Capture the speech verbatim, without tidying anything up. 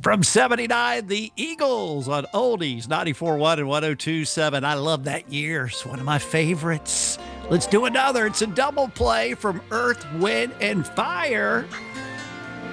From seventy-nine, the Eagles on Oldies, ninety-four point one and one oh two point seven. I love that year. It's one of my favorites. Let's do another. It's a double play from Earth, Wind, and Fire.